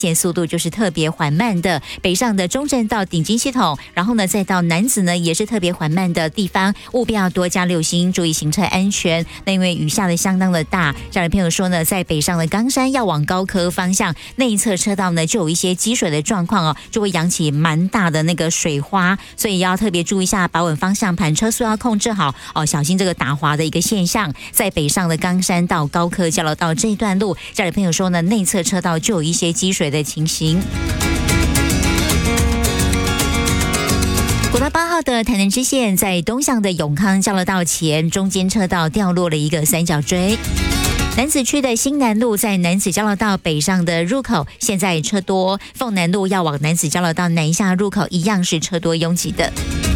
线速度就是特别缓慢的，北上的中正到顶金系统，然后呢再到楠梓呢也是特别缓慢的地方，务必要多加留心，注意行车安全。那因为雨下的相当的大，家人朋友说呢，在北上的冈山要往高科方向内一侧车道呢就有一些积水的状况哦，就会扬起蛮大的那个水花，所以要特别注意一下，把稳方向盘，车速要控制好哦，小心这个打滑的一个现象。在北上的冈山到高科交流道这一段路，家人朋友说呢，内侧车道就有一些积水的情形。国道8号的台南支线在东向的永康交流道前，中间车道掉落了一个三角锥。楠梓区的新南路在楠梓交流道北上的入口，现在车多，凤南路要往楠梓交流道南下入口一样是车多拥挤的。